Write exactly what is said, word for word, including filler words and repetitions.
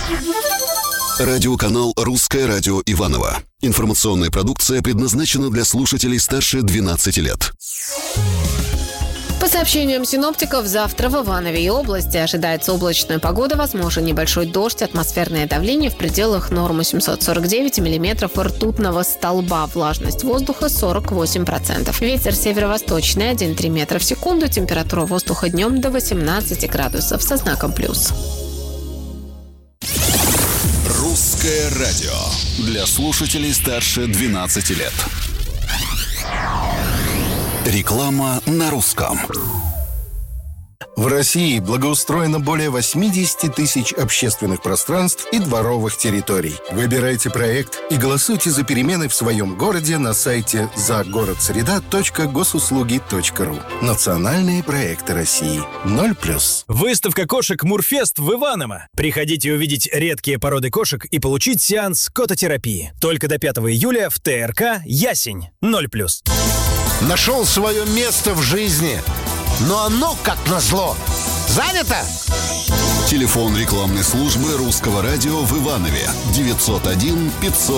Радиоканал «Русское радио Иваново». Информационная продукция предназначена для слушателей старше двенадцати лет. По сообщениям синоптиков, завтра в Иванове и области ожидается облачная погода, возможен небольшой дождь, атмосферное давление в пределах нормы семьсот сорок девять миллиметров ртутного столба, влажность воздуха сорок восемь процентов. Ветер северо-восточный один и три метра в секунду, температура воздуха днем до восемнадцати градусов со знаком плюс. «Русское радио» для слушателей старше двенадцати лет. Реклама на русском. В России благоустроено более восемьдесят тысяч общественных пространств и дворовых территорий. Выбирайте проект и голосуйте за перемены в своем городе на сайте загородсреда точка госуслуги точка ру. Национальные проекты России. ноль плюс. Выставка кошек «Мурфест» в Иваново. Приходите увидеть редкие породы кошек и получить сеанс кототерапии. Только до пятого июля в ТРК «Ясень». ноль плюс. Нашел свое место в жизни, но оно, как назло, занято. Телефон рекламной службы «Русского радио» в Иванове девятьсот один пятьсот